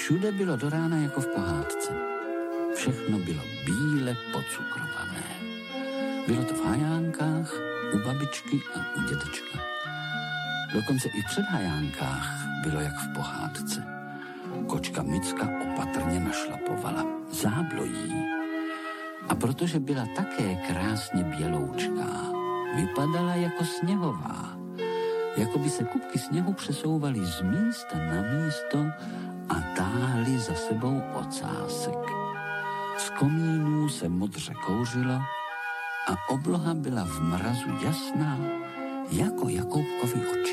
Všude bylo do rána jako v pohádce. Všechno bylo bíle pocukrované. Bylo to v hajánkách, u babičky a u dědečka. Dokonce i v předhajánkách bylo jak v pohádce. Kočka Micka opatrně našlapovala. Záblo jí. A protože byla také krásně běloučká, vypadala jako sněhová. Jako by se kupky sněhu přesouvaly z místa na místo a táhly za sebou ocásek. Z komínů se modře kouřilo a obloha byla v mrazu jasná jako Jakoubkovy oči.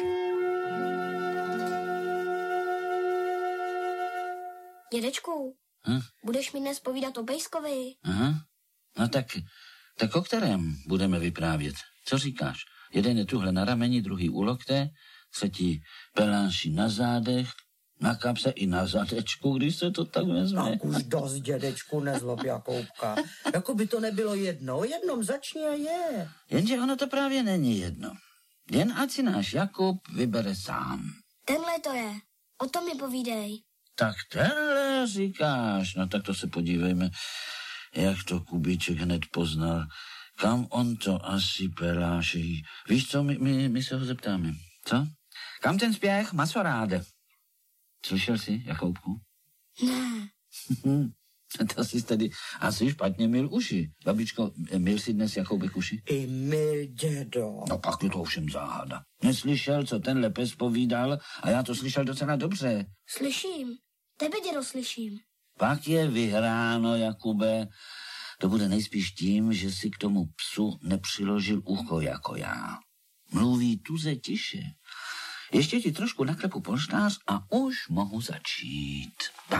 Dědečku, budeš mi dnes povídat o pejskovi? Aha, no tak o kterém budeme vyprávět? Co říkáš? Jeden je tuhle na rameni, druhý u lokte, třetí peláši na zádech, na kapse i na zadečku, když se to tak vezme. Tak už dost, dědečku, nezlob Jakoubka. Jako by to nebylo jedno, jednom začni a je. Jenže ono to právě není jedno. Jen ať si náš Jakub vybere sám. Tenhle to je, o tom mi povídej. Tak tenhle říkáš, no tak to se podívejme, jak to Kubíček hned poznal. Kam on to asi peláší? Víš co, my se ho zeptáme. Co? Kam ten spěch, masoráde? Slyšel jsi, Jakoubku? Ne. To jsi tedy asi špatně myl uši. Babičko, myl si dnes Jakoubek uši? I myl, dědo. No pak je to ovšem záhada. Neslyšel, co tenhle pes povídal a já to slyšel docela dobře. Slyším. Tebe, dědo, slyším. Pak je vyhráno, Jakube. To bude nejspíš tím, že si k tomu psu nepřiložil ucho jako já. Mluví tuze tiše. Ještě ti trošku naklepu polštář a už mohu začít.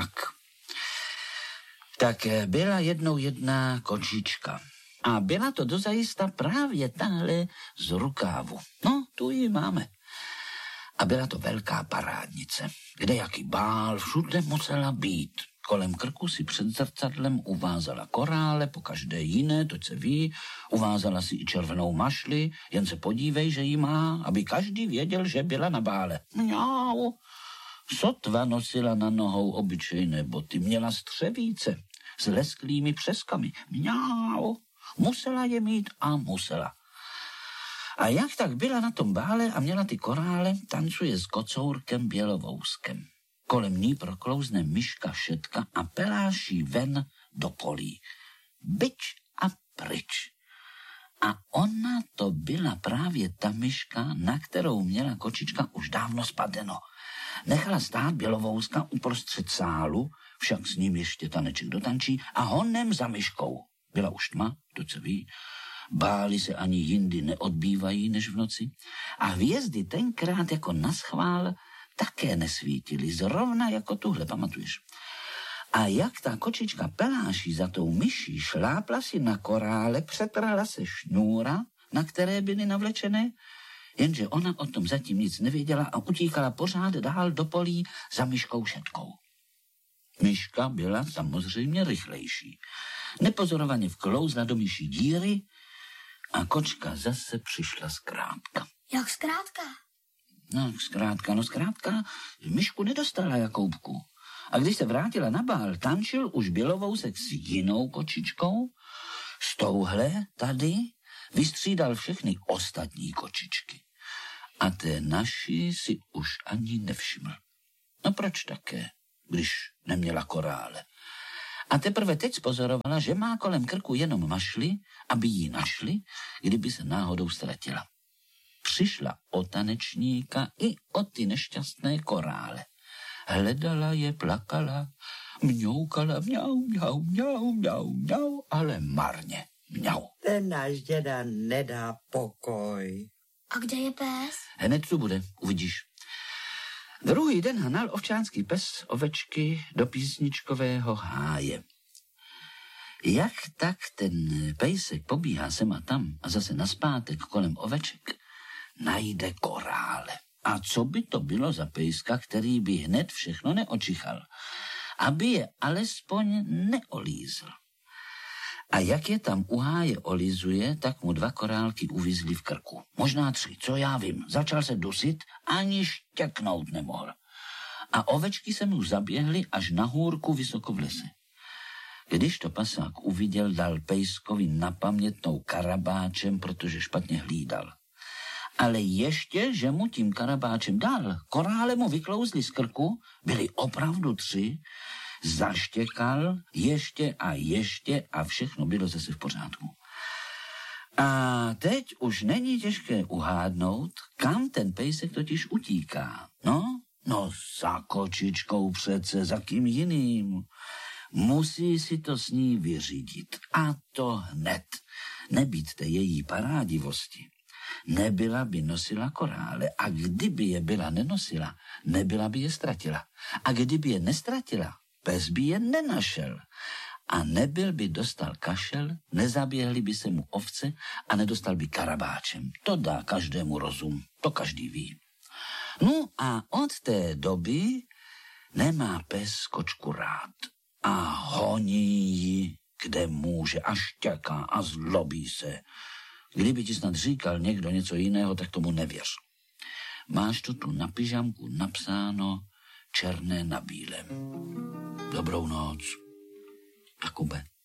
Tak byla jednou jedna kočička. A byla to dozajista právě tahle z rukávu. No, tu ji máme. A byla to velká parádnice, kde jaký bál všude musela být. Kolem krku si před zrcadlem uvázala korále, po každé jiné, to se ví, uvázala si i červenou mašli, jen se podívej, že jí má, aby každý věděl, že byla na bále. Mňau. Sotva nosila na nohou obyčejné boty, měla střevíce s lesklými přeskami. Mňau. Musela je mít a musela. A jak tak byla na tom bále a měla ty korále, tancuje s kocourkem bělovouskem. Kolem ní proklouzne myška šetka a peláší ven do polí. Byč a pryč. A ona to byla právě ta myška, na kterou měla kočička už dávno spadeno. Nechala stát bělovouska uprostřed sálu, však s ním ještě taneček dotančí a honem za myškou. Byla už tma, to se ví. Báli se ani jindy neodbývají než v noci. A hvězdy tenkrát jako naschvál také nesvítily, zrovna jako tuhle, pamatuješ? A jak ta kočička peláší za tou myší šlápla si na korále, přetrhla se šňůra, na které byly navlečené, jenže ona o tom zatím nic nevěděla a utíkala pořád dál do polí za myškou šetkou. Myška byla samozřejmě rychlejší. Nepozorovaně vklouzla do myší díry a kočka zase přišla zkrátka. Jak zkrátka? No zkrátka, myšku nedostala Jakoubku. A když se vrátila na bál, tančil už bělovousek s jinou kočičkou, s touhle tady vystřídal všechny ostatní kočičky. A té naší si už ani nevšiml. No proč také, když neměla korále? A teprve teď spozorovala, že má kolem krku jenom mašli, aby ji našli, kdyby se náhodou ztratila. Přišla o tanečníka i o ty nešťastné korále. Hledala je, plakala, mňoukala, mňau, mňau, mňau, mňau, mňau, ale marně, mňau. Ten náš děda nedá pokoj. A kde je pes? Hned tu bude, uvidíš. Druhý den hnal ovčánský pes ovečky do písničkového háje. Jak tak ten pejsek pobíhá sem a tam a zase naspátek kolem oveček, najde korále. A co by to bylo za pejska, který by hned všechno neočichal, aby je alespoň neolízl. A jak je tam u háje olizuje, tak mu 2 korálky uvízly v krku. Možná 3, co já vím. Začal se dusit, ani štěknout nemohl. a ovečky se mu zaběhly až na hůrku vysoko v lese. Když to pasák uviděl, dal pejskovi na pamětnou karabáčem, protože špatně hlídal. Ale ještě, že mu tím karabáčem dal, korále mu vyklouzli z krku, byli opravdu 3, zaštěkal ještě a všechno bylo zase v pořádku. A teď už není těžké uhádnout, kam ten pejsek totiž utíká. No za kočičkou přece, za kým jiným. Musí si to s ní vyřídit. A to hned. Nebýt té její parádivosti. Nebyla by nosila korále a kdyby je byla nenosila, nebyla by je ztratila. A kdyby je nestratila, pes by je nenašel. A nebyl by dostal kašel, nezaběhly by se mu ovce a nedostal by karabáčem. To dá každému rozum, to každý ví. No a od té doby nemá pes kočku rád a honí ji, kde může, a štěká a zlobí se. Kdyby ti snad říkal někdo něco jiného, tak tomu nevěř. Máš to tu na pyžamku napsáno černé na bílém. Dobrou noc, Jakube.